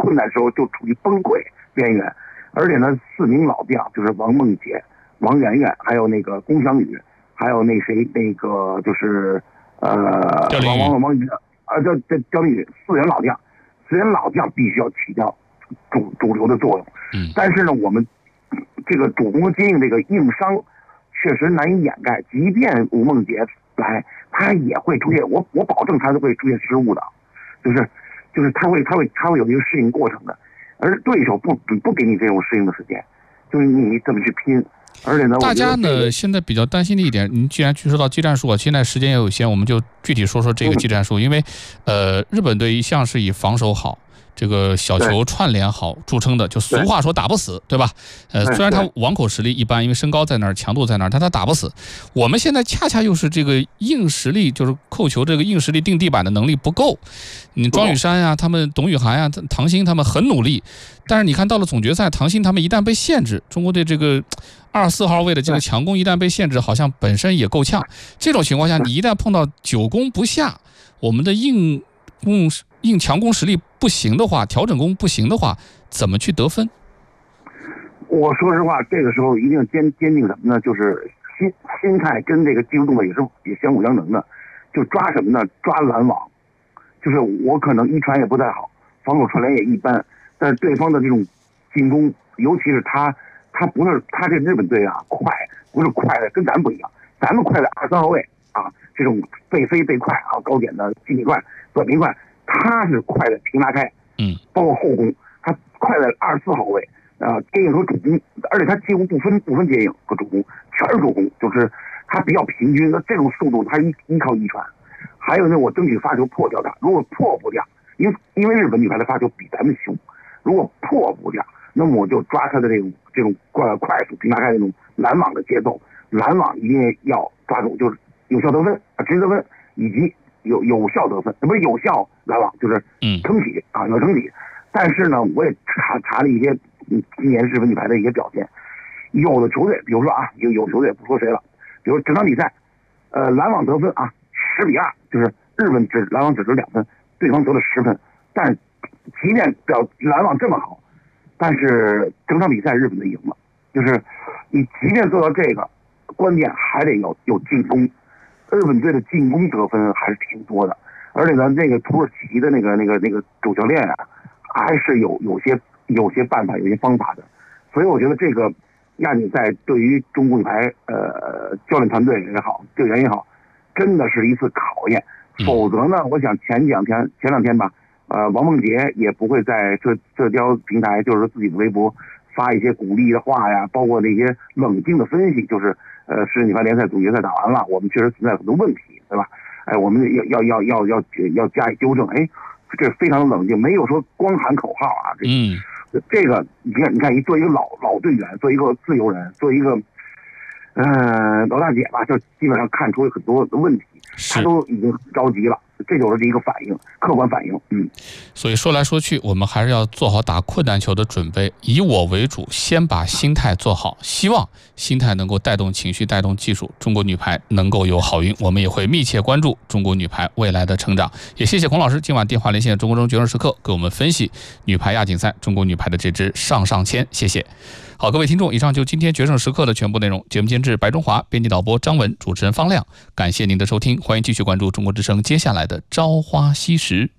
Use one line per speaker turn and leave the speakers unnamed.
困难时候就处于崩溃边缘。而且呢，4名老将就是王梦洁、王媛媛，还有那个龚翔宇，还有那谁那个就是王宇焦林宇，4员老将必须要起到主流的作用。但是呢，我们这个主攻接应这个硬伤确实难以掩盖，即便吴梦洁来，他也会出现，我保证他都会出现失误的，就是他会有一个适应过程的，而对手不给你这种适应的时间，就是你怎么去拼。而且呢，
大家呢现在比较担心的一点，您既然去说到技战术啊，现在时间也有限，我们就具体说说这个技战术，因为日本队一向是以防守好，这个小球串联好著称的，就俗话说打不死，对吧？虽然他网口实力一般，因为身高在那儿，强度在那儿，但他打不死。我们现在恰恰又是这个硬实力，就是扣球这个硬实力定地板的能力不够。你庄宇珊呀，他们董宇涵呀，唐鑫他们很努力，但是你看到了总决赛，唐鑫他们一旦被限制，中国队这个2、4号位的这个强攻一旦被限制，好像本身也够呛。这种情况下，你一旦碰到久攻不下，我们的硬强攻实力不行的话，调整攻不行的话，怎么去得分？
我说实话，这个时候一定坚定什么呢？就是心态跟这个技术动作也相辅相成的。就抓什么呢？抓拦网。就是我可能一传也不太好，防守串联也一般，但是对方的这种进攻，尤其是他不是他这日本队啊，快不是快的跟咱不一样，咱们快的2、3号位啊，这种背飞背快啊，高点的近体快、短平快，他是快的平拉开，包括后攻，他快的2、4号位啊，接应和主攻，而且他几乎不分接应和主攻，全是主攻，就是他比较平均，那这种速度他依靠一传。还有呢，我争取发球破掉他，如果破不掉，因为日本女排的发球比咱们凶，如果破不掉，那么我就抓他的这种快速平拉开那种拦网的节奏，拦网一定要抓住，就是有效得分直接得分，以及有效得分，不是有效拦网，就是撑起啊，要撑起。但是呢，我也查了一些今年日本女排的一些表现，有的球队，比如说啊，有球队不说谁了，比如整场比赛，拦网得分啊10-2，就是日本拦网只得2分，对方得了10分。但是即便拦网这么好，但是整场比赛日本队赢了。就是你即便做到这个，关键还得有进攻。日本队的进攻得分还是挺多的，而且呢，那个土耳其的那个主教练啊，还是有些办法、有些方法的。所以我觉得这个亚锦赛对于中国女排教练团队也好，队员也好，真的是一次考验。否则呢，我想前两天吧，王梦洁也不会在社交平台，就是说自己的微博发一些鼓励的话呀，包括那些冷静的分析，就是世界女排联赛总决赛打完了，我们确实存在很多问题，对吧？我们要加以纠正。这非常冷静，没有说光喊口号啊。这个你看，做一个老队员，做一个自由人，做一个老大姐吧，就基本上看出很多的问题，他都已经着急了。这就是一个反应，客观反应。
所以说来说去，我们还是要做好打困难球的准备，以我为主，先把心态做好，希望心态能够带动情绪，带动技术，中国女排能够有好运。我们也会密切关注中国女排未来的成长。也谢谢孔老师今晚电话连线中国中决胜时刻，给我们分析女排亚锦赛中国女排的这支上签，谢谢。好，各位听众，以上就今天决胜时刻的全部内容。节目监制白中华，编辑导播张文，主持人方亮。感谢您的收听，欢迎继续关注中国之声接下来的朝花夕拾。